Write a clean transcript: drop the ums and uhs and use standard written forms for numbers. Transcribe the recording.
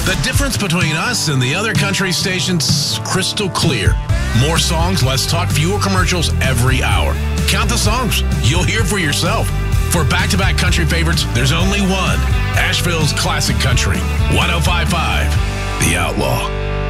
The difference between us and the other country stations, crystal clear. More songs, less talk, fewer commercials every hour. Count the songs. You'll hear for yourself. For back-to-back country favorites, there's only one. Asheville's Classic Country. 105.5, The Outlaw.